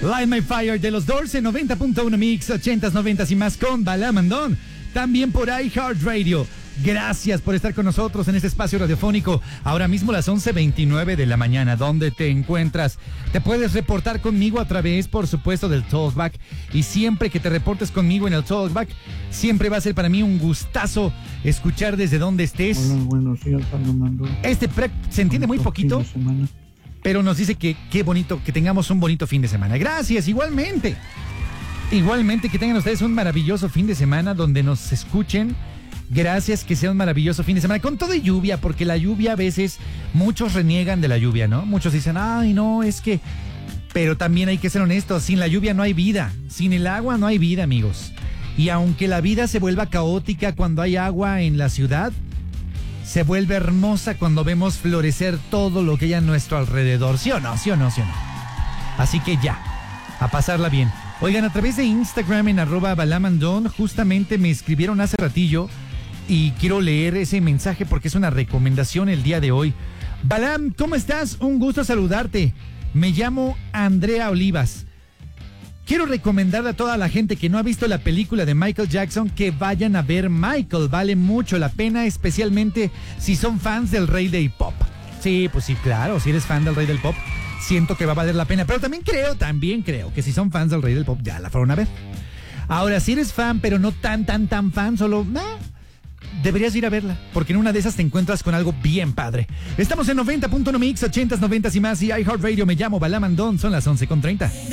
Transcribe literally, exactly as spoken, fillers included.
Light My Fire de los Doors en noventa punto uno Mix, ochentas, noventas y más con Balam Andón. También por iHeartRadio. Gracias por estar con nosotros en este espacio radiofónico. Ahora mismo las once veintinueve de la mañana. ¿Dónde te encuentras? Te puedes reportar conmigo a través, por supuesto, del Talkback. Y siempre que te reportes conmigo en el Talkback, siempre va a ser para mí un gustazo escuchar desde donde estés. Hola, buenos días, Fernando. Este pre se entiende muy poquito, pero nos dice que qué bonito, que tengamos un bonito fin de semana. Gracias, igualmente. Igualmente, que tengan ustedes un maravilloso fin de semana donde nos escuchen. Gracias, que sea un maravilloso fin de semana con todo y lluvia, porque la lluvia a veces muchos reniegan de la lluvia, ¿no? Muchos dicen, ay, no, es que... Pero también hay que ser honestos, sin la lluvia no hay vida, sin el agua no hay vida, amigos. Y aunque la vida se vuelva caótica cuando hay agua en la ciudad, se vuelve hermosa cuando vemos florecer todo lo que hay a nuestro alrededor, ¿sí o no? ¿Sí o no? ¿Sí o no? Así que ya, a pasarla bien. Oigan, a través de Instagram en arroba balamandón, justamente me escribieron hace ratillo y quiero leer ese mensaje porque es una recomendación el día de hoy. Balam, ¿cómo estás? Un gusto saludarte. Me llamo Andrea Olivas. Quiero recomendarle a toda la gente que no ha visto la película de Michael Jackson que vayan a ver Michael. Vale mucho la pena, especialmente si son fans del rey del pop. Sí, pues sí, claro, si eres fan del rey del pop, siento que va a valer la pena. Pero también creo, también creo que si son fans del rey del pop, ya la fueron a ver. Ahora, si eres fan, pero no tan, tan, tan fan, solo... Nah, deberías ir a verla, porque en una de esas te encuentras con algo bien padre. Estamos en noventa punto uno Mix, ochentas, noventas y más, y iHeartRadio. Me llamo Balam Andón, son las once con treinta.